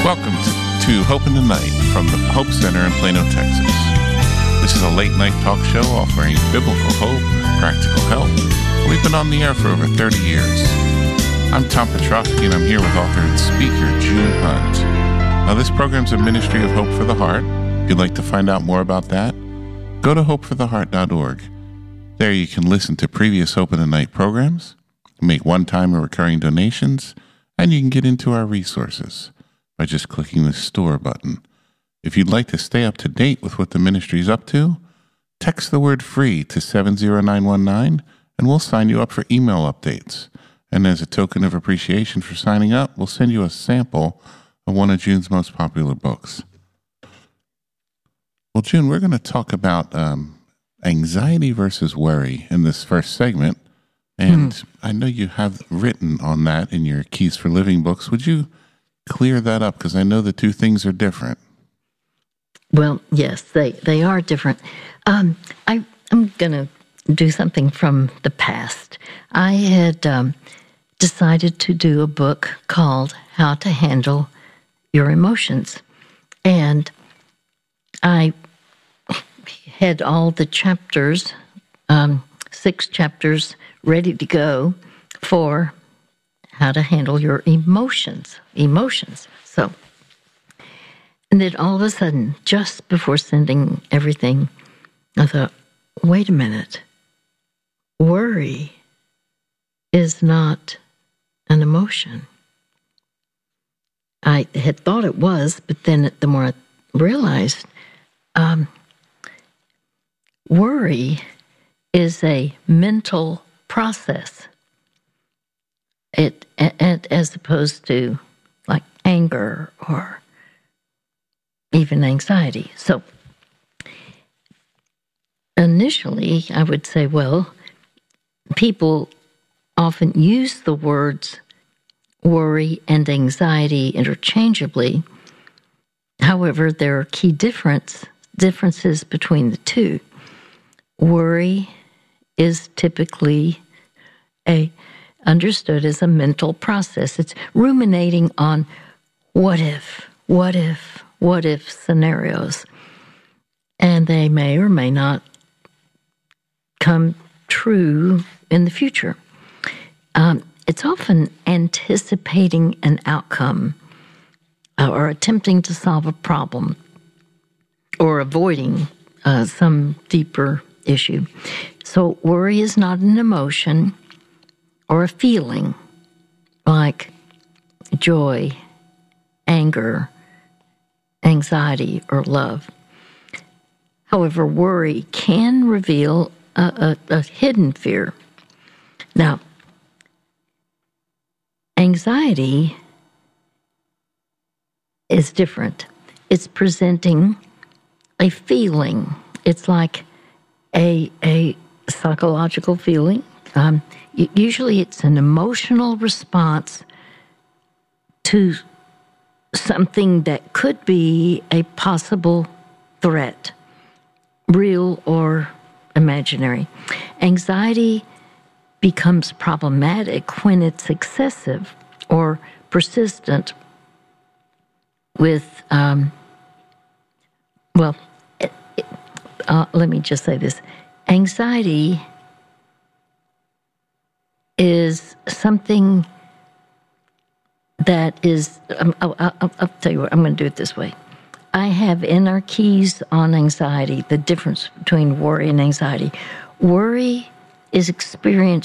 Welcome to Hope in the Night from the Hope Center in Plano, Texas. This is a late-night talk show offering biblical hope, practical help. We've been on the air for over 30 years. I'm Tom Petrosky, and I'm here with author and speaker June Hunt. Now, this program's a ministry of Hope for the Heart. If you'd like to find out more about that, go to hopefortheheart.org. There you can listen to previous Hope in the Night programs, make one-time or recurring donations, and you can get into our resources by just clicking the Store button. If you'd like to stay up to date with what the ministry is up to, text the word FREE to 70919, and we'll sign you up for email updates. And as a token of appreciation for signing up, we'll send you a sample of one of June's most popular books. Well, June, we're going to talk about anxiety versus worry in this first segment. And I know you have written on that in your Keys for Living books. Would you clear that up? Because I know the two things are different. Well, yes, they are different. I'm going to do something from the past. I had decided to do a book called How to Handle Your Emotions. And I had all the chapters, 6 chapters, ready to go for how to handle your emotions. So, and then all of a sudden, just before sending everything, I thought, wait a minute. Worry is not an emotion. I had thought it was, but then the more I realized, worry is a mental process. It as opposed to like anger or even anxiety. So initially, I would say, well, people often use the words worry and anxiety interchangeably. However, there are key differences between the two. Worry is typically understood as a mental process. It's ruminating on what if scenarios. And they may or may not come true in the future. It's often anticipating an outcome or attempting to solve a problem or avoiding some deeper issue. So worry is not an emotion or a feeling like joy, anger, anxiety, or love. However, worry can reveal a hidden fear. Now, anxiety is different. It's presenting a feeling. It's like a psychological feeling. Usually it's an emotional response to something that could be a possible threat, real or imaginary. Anxiety becomes problematic when it's excessive or persistent with, let me just say this. Anxiety is something that is, I'll tell you what, I'm going to do it this way. I have in our keys on anxiety, the difference between worry and anxiety. Worry is experienced